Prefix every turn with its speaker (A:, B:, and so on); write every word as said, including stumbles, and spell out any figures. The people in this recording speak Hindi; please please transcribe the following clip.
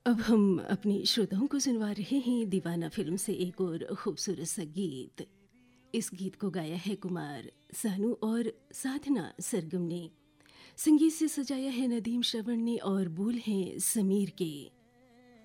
A: अब हम अपने श्रोताओं को सुनवा रहे हैं दीवाना फिल्म से एक और खूबसूरत सा गीत। इस गीत को गाया है कुमार सानू और साधना सरगम ने। संगीत से सजाया है नदीम श्रवण ने और बोल हैं समीर के।